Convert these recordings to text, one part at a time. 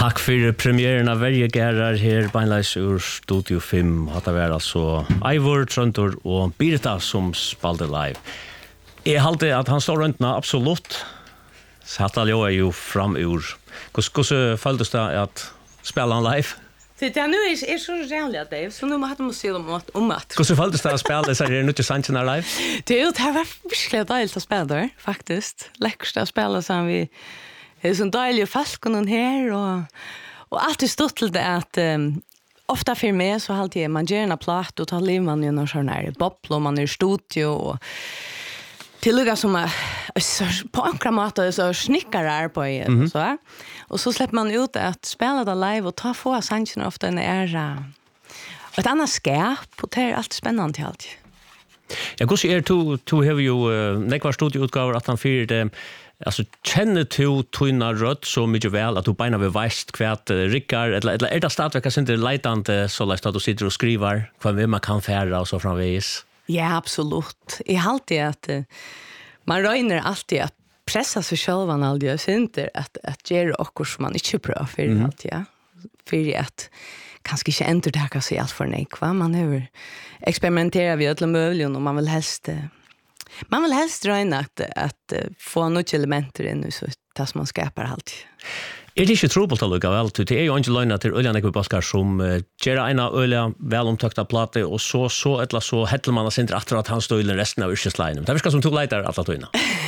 Tack för premiären av Verjegerar här beinleis ur Studio 5. Hatta var alltså Ivor Tröntor och Birta som spalde live. Jag halte att han står röntna absolut. Så hatta jag ju fram ur. Hur följdes det att spela han live? Det nu är så jävla det. Så nu måste man se om att. Hur följdes det att spela så här nu Sanchen live? Det har varit verkligen dejligt att spela där faktiskt. Läckert att spela som vi är så dejliga falkonen här och allt är stått till det att ofta för mig så alltid man gör en platt och tar liv man ju någon sån här bobblo man är i studio och tillägga som på ankra mat så snickare på så och så släpper man ut att spela det live och ta få sanchen ofta när ett annat skap och det är allt spännande allt. Jag går se to have you nekvar studioutgåvor att han fyrt alltså känner du tunna rött så mycket väl att du beina vid väst kvärt rickar eller det startverka sen det lightande så läst att du sitter och skriver vad man kan färra och så framvis. Ja, absolut. Jag har alltid att man röjner alltid att pressa sig själva alltid jag synter att göra också som man inte prövar för allt ja. För att kanske inte ändra sig allt för nej va man hur experimentera vid alla möjliga och man vill helst röjna att få något elementer in så att man skapar allt. Det inte trubbelt att lukka väl, det är ju inte lögna till Öljan Ekvibaskar som gör ena Ölja välomtökta platte och så eller så heter man att inte att han står i resten av yrkesleinen. Det är som tog lejtar alla tog inna.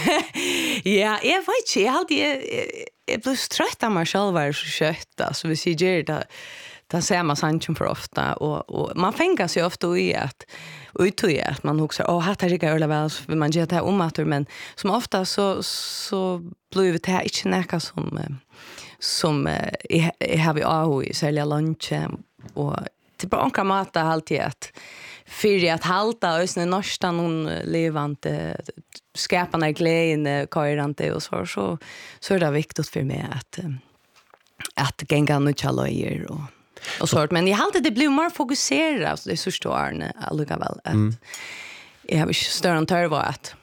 Ja, jag vet inte, jag blir trött av mig själv så kött, alltså vi ser det ser man sanchen för ofta och man fänger sig ofta i att man också här tar det öle väl för man gör det om att men som ofta så blir det här inte näka som jag har vi AO i sälja lunch och till på ankra mat alltid att för att halta ösnen norsta någon levande skaparna glädje körande och så är det viktigt för mig att gänga nu challojer och sånt men jag hade det blev mer fokuserat så det så står alltså väl att jag har ju större än törva att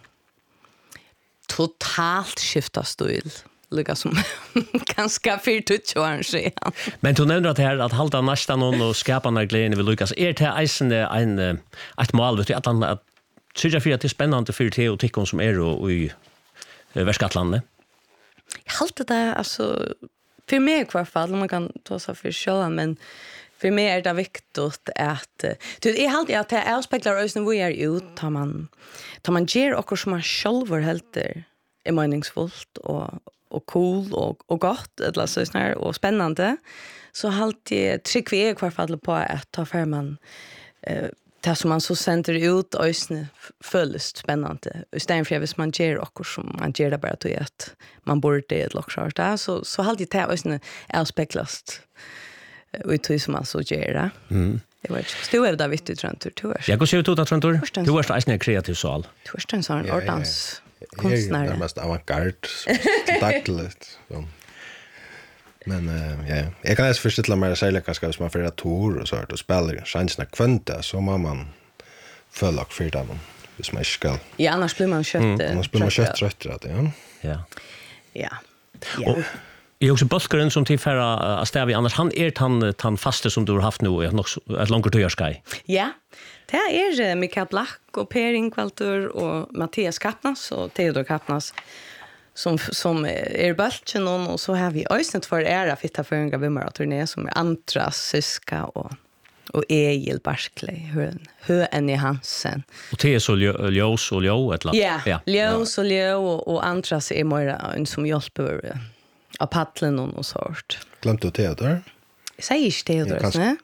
totalt skifta stil lika som ganska 40 år sedan. Men du nämnde att här att halta nästan någon och skapa när glädjen vill lyckas är det eisen ett mål vet du att han tycker för att det är spännande för te och tickon som är och i Västskatlandet. Jag halta det alltså för mig i alla fall man kan ta sig för själva men för mig är det viktigt att det är alltid att det avspeglar oss när vi är ut tar man ger och som man själv helt är meningsfullt och cool och gott eller så snär och spännande så alltid tycker vi i alla fall på att ta för man det som man så sänder ut ösne följs spännande. Istället för att man ger och som man ger det bara till att man borde det ett lockshort där så alltid det ösne avspeglas ut hur som man så ger det. Det var stod över David Tröntor tur. Jag går se ut att Tröntor. Du var en kreativ sal. Du är en ordans konstnär. Det är mest avantgarde dagligt så. Men ja, jag kan alltså förstå mer sälja kanske som man för tour och så här och spelar chanserna kvanta så man följer för det man hvis man ska. Ja, annars blir man kött. Annars blir man kött trött ja. Ja. Ja. Och jag också Buskaren som tillfära att stäva annars han han faste som du har haft nu ett långt tøyarskei. Ja. Det är Mikael Black och Per Ingvaldur och Mattias Kappnas och Theodor Kappnas som är bulten och så har vi ösnet för era fitta förringa vimmar turné som är Antras Syska och Egil Barkley hur i Hansen och det är så ljus och ljå ett ja ljus och ljå och Antras är mer en som hjälper av paddlen och sånt. Glömde du Theodor? Säger inte Theodor nej.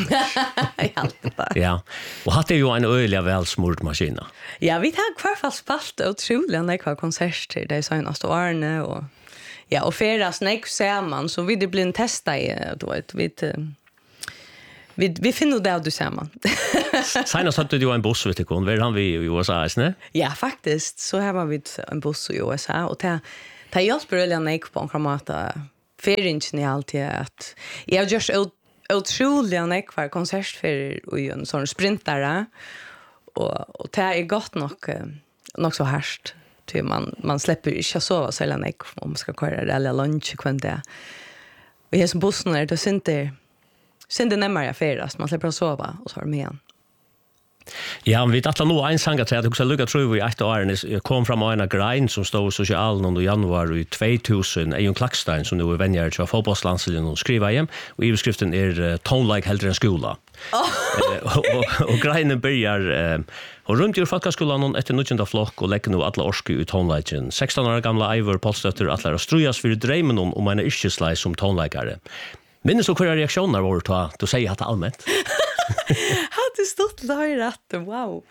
Ja. Och hade ju en öliga välsmord maskin. Ja, vi har kvar fast spalt otroligt när kvar konserter det senaste åren och ja, och färdas näck ser man så vi det blir en testa i då vet vi finner det du ser man. Senast hade du en buss vet du kon, var han vi i USA, ne? Ja, faktiskt så här var vi en buss i USA och ta hjälper öliga näck på en kramata färingen i allt att jag just otroliga nekvar konsertferier och en sån sprintare och det är gott nog så härst till man släpper inte sova så eller nek om man ska köra det eller lunch kvant det Och jag som bussen är det synte närmare affärer, man slipper att sova och så har med igen. Ja, vi tatt nå en sang at jeg også lukket tror vi etter årene kom fram av en grein som stod i sosialen i januar i 2000, Eion Klakstein som nå er venner til fotballslandslinjen og skriver hjem, og iverskriften tonelike heldre enn skola. Og greinen begynner og rundt i folkeskolen etter 19. flokk og legger nå alle orske i toneliken. 16 år gamle Eivor Polstøtter at lærer strujas for dreimen om en yrkeslei som tonelekere. Minnes du hva reaksjoner var til du sier at det er allmänt? Hade stått där rätt. Wow.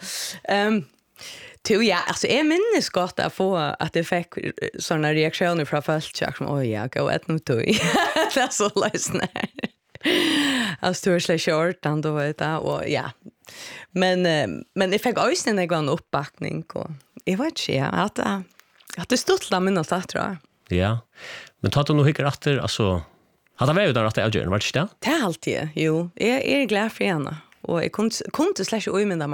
Ja, alltså jag minns gott att få att det fick såna reaktioner från folk som oj ja, gå ett nu då. Det är så läsna. Alltså det är short and då vet jag och ja. Men det fick också en gång uppbackning och jag vet inte att det stått där minns att tror jag. Ja. Men tar du nog hickar efter alltså hade vi ju där att det är var det inte? Det är alltid. Jo, jag är glad för henne. Och jag kunde släcka ömynda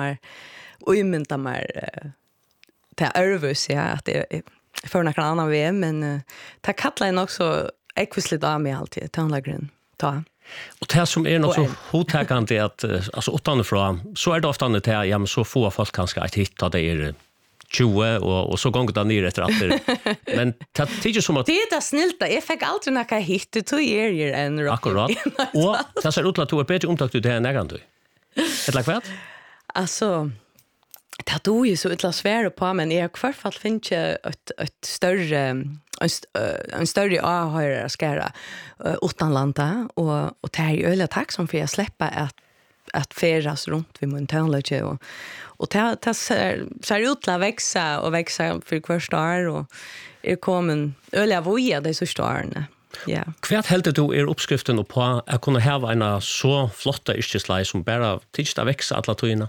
mig till Örvus, ja, att det för någon annan väg, men det kallar en också ekvisligt av mig alltid, till anläggaren. Och det som är något så hotäckande att alltså utanifrån så är det ofta det här, ja men så få folk kanske att hitta det är 20 och så gånger det ner efter att men det tycker som att det är snällt. Jag fick aldrig några hit det tog er en rock. Akkurat. Och det ser ut att du är bättre omtakt ut det här nägran du. Eller vad? Alltså det tog ju så utla svär på men jag i alla fall finns ett större en större ahöra skära utanlanda och det är ju öle tack som för jag släppa att färdas runt vid montanlöje och det ser ut att växa och växa för första år och kommer öliga voja det så starne. Ja. Kvart helt du uppskriften och på att kunna ha en så flotta yrkeslei som bara tidsda växa alla tøyna.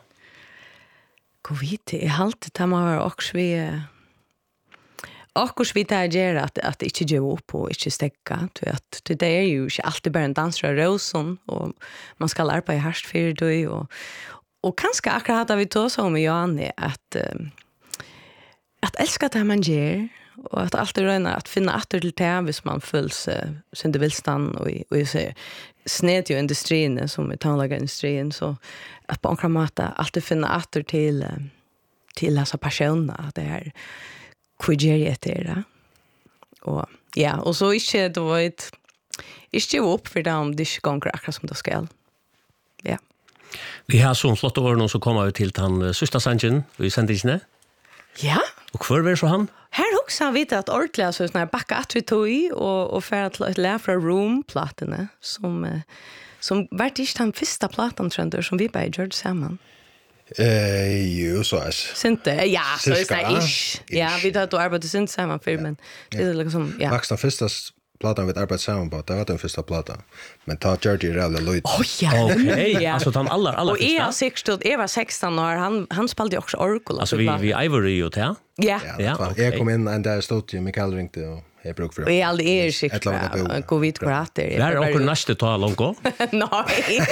Covid är halt det man har också vi tar gera att inte ge upp och inte stäcka att det är ju inte alltid bara en dansare rosen och man ska lära på i härst för det och kanske akkurat hade vi tog så med Johanne att älska det man ger och att alltid röna att finna åter till det hvis man fölls sin vilstan och jag säger sned ju industrin som är tonläggarindustrin så att på en kramata alltid finna åter till alltså passioner det är kujeriet det och ja och så inte då ett inte upp för dem det ska gå akkurat som det ska. Ja. Vi har så flott år nu så kommer vi till han sista sanjen vi sände inte. Ja. Och kvar var så han? Här också har vi att ordentligt så såna backa att vi tog i och för att lära från room-plattorna som vart inte den första plattan trender som vi bara gjorde samman. Jo, så är Sinte, ja, så är det ish. Ja, vi tar då arbete sint samman för men det är liksom ja. Max den första platan vi arbetar samman på, det var den första platan. Men ta Georgie Rally Lloyd. Ja. Okej, alltså han alla och jag var 16 år, han spelade också orgel. Alltså vi Ivory och ja. Ja. Jag kom in en där stod ju Mikael ringte och jag bruk för. Och jag aldrig säkert covid kurator. Det är också nästa ta långt. Nej.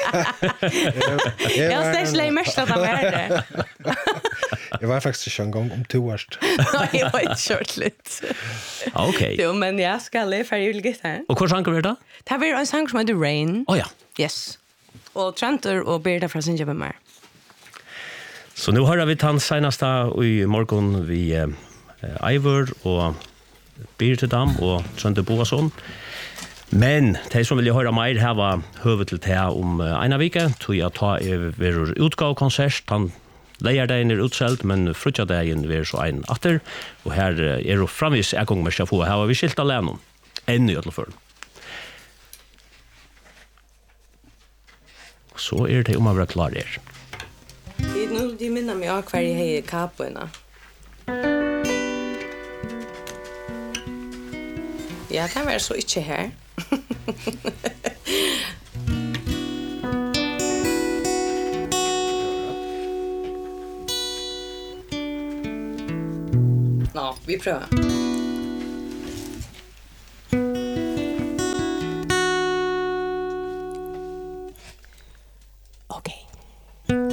Jag ställer mest att vara. Jag var faktiskt en gång om 2 år. Jag var inte shortligt. Okej. Jo, men jag ska leva för julget här. Och hur sjunger vi då? Det var en sång som heter Rain. Oh ja. Yes. Och Trantor och Berta från Sinja med mig. Så nu har vi tant senaste i morgon vi Eivor och Birtedam och Trønde Boasson. Men de som vill höra mer här var huvud till det om en vecka tog jag ta över utgåvkonsert. Han lejer det in i utsäld men frutja det in vi så en atter och här är det framvis jag gång med få här har vi skilt alene ännu i alla fall. Så är det om att vara klar där. De minner mig av hver jeg har i kapoene. Ja, det var så ikke her. Nå, vi prøver.